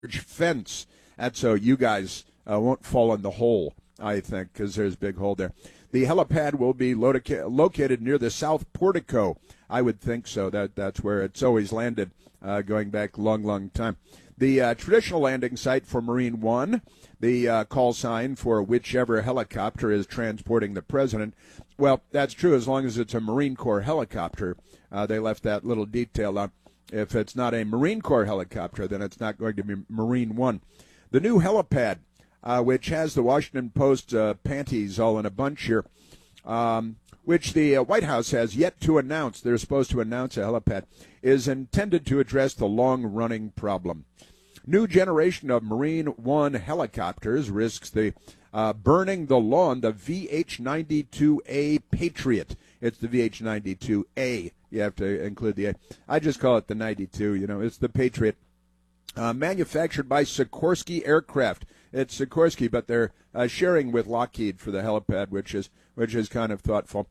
fence. That's so you guys won't fall in the hole, I think, because there's a big hole there. The helipad will be located near the south portico. I would think so. That's where it's always landed, going back a long, long time. The traditional landing site for Marine One, the call sign for whichever helicopter is transporting the president. Well, that's true as long as it's a Marine Corps helicopter. They left that little detail on. If it's not a Marine Corps helicopter, then it's not going to be Marine One. The new helipad, which has the Washington Post panties all in a bunch here, which the White House has yet to announce. They're supposed to announce a helipad, is intended to address the long-running problem. New generation of Marine One helicopters risks the burning the lawn, the VH-92A Patriot. It's the VH-92A. You have to include the A. I just call it the 92. It's the Patriot. Manufactured by Sikorsky Aircraft. It's Sikorsky, but they're sharing with Lockheed for the helipad, which is kind of thoughtful.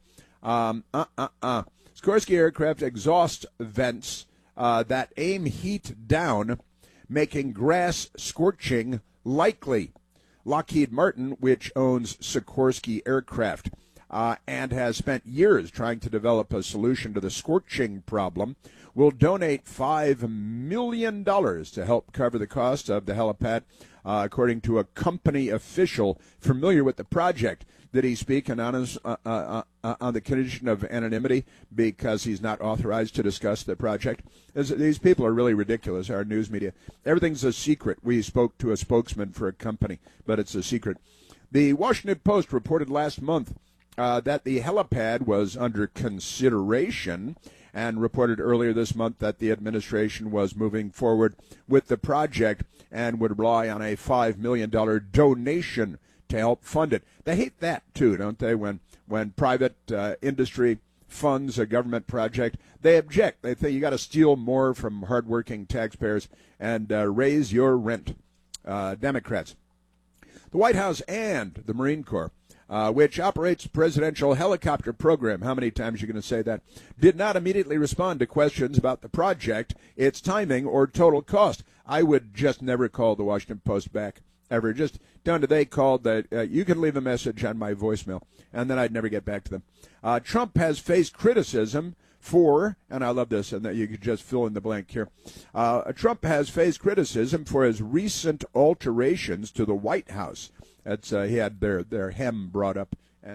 Sikorsky Aircraft exhaust vents that aim heat down, making grass scorching likely. Lockheed Martin, which owns Sikorsky Aircraft, and has spent years trying to develop a solution to the scorching problem, will donate $5 million to help cover the cost of the helipad, according to a company official familiar with the project. Did he speak anonymous, on the condition of anonymity because he's not authorized to discuss the project? These people are really ridiculous, our news media. Everything's a secret. We spoke to a spokesman for a company, but it's a secret. The Washington Post reported last month that the helipad was under consideration and reported earlier this month that the administration was moving forward with the project and would rely on a $5 million donation to help fund it. They hate that, too, don't they? When private industry funds a government project, they object. They think you got to steal more from hardworking taxpayers and raise your rent. Democrats. The White House and the Marine Corps, which operates the presidential helicopter program, how many times are you going to say that, did not immediately respond to questions about the project, its timing, or total cost. I would just never call the Washington Post back, ever. Just down to they called that you can leave a message on my voicemail, and then I'd never get back to them. Trump has faced criticism for, and I love this, and that you could just fill in the blank here. Trump has faced criticism for his recent alterations to the White House. That's he had their hem brought up.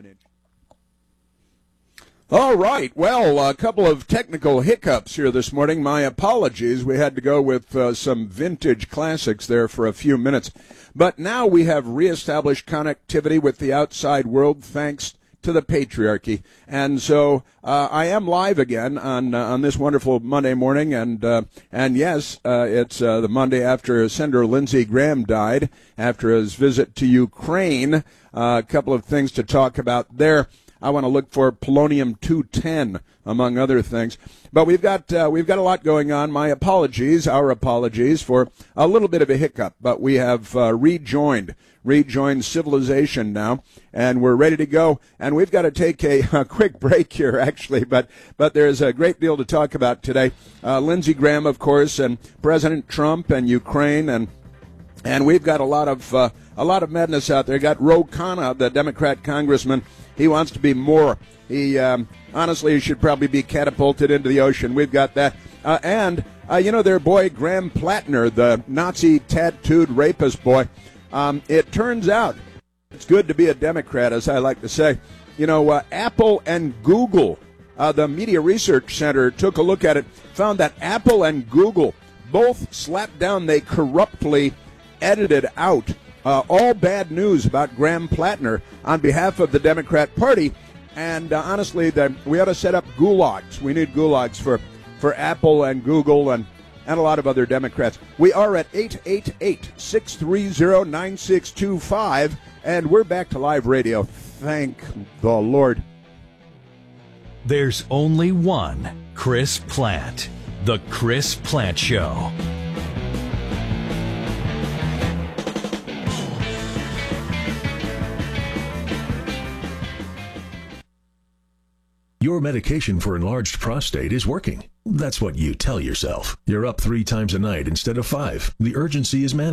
All right. Well, a couple of technical hiccups here this morning. My apologies. We had to go with some vintage classics there for a few minutes. But now we have reestablished connectivity with the outside world thanks to the patriarchy. And so I am live again on this wonderful Monday morning. And yes, it's the Monday after Senator Lindsey Graham died after his visit to Ukraine. A couple of things to talk about there. I want to look for polonium-210, among other things. But we've got a lot going on. My apologies, our apologies for a little bit of a hiccup. But we have rejoined civilization now, and we're ready to go. And we've got to take a quick break here, actually. But there's a great deal to talk about today. Lindsey Graham, of course, and President Trump and Ukraine, and we've got a lot of madness out there. Got Ro Khanna, the Democrat congressman. He wants to be more. He honestly should probably be catapulted into the ocean. We've got that. And their boy Graham Plattner, the Nazi tattooed rapist boy. It turns out it's good to be a Democrat, as I like to say. Apple and Google, the Media Research Center took a look at it, found that Apple and Google both slapped down, they corruptly edited out all bad news about Graham Plattner on behalf of the Democrat Party. And honestly, we ought to set up gulags. We need gulags for Apple and Google and a lot of other Democrats. We are at 888-630-9625, and we're back to live radio. Thank the Lord. There's only one Chris Plante, The Chris Plante Show. Your medication for enlarged prostate is working. That's what you tell yourself. You're up 3 times a night instead of 5. The urgency is manageable.